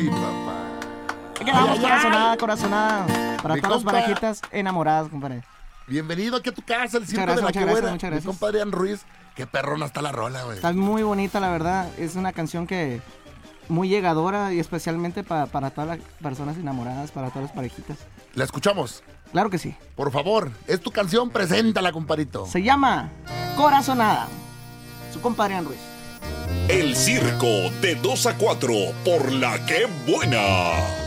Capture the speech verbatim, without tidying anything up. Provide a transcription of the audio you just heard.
Ay, papá. Aquí vamos, Ay, ay, corazonada, ay. corazonada. Para Mi todas las compa. parejitas enamoradas, compadre. Bienvenido aquí a tu casa, el circo gracias, de la muchas que gracias, muchas Mi gracias. compadre Adrián Ruiz. Qué perrona está la rola, güey. Está muy bonita, la verdad. Es una canción que muy llegadora y especialmente pa- para todas las personas enamoradas, para todas las parejitas. ¿La escuchamos? Claro que sí. Por favor, es tu canción, preséntala, compadrito. Se llama Corazonada. Su compadre Adrián Ruiz. El circo de dos a cuatro por La Que Buena.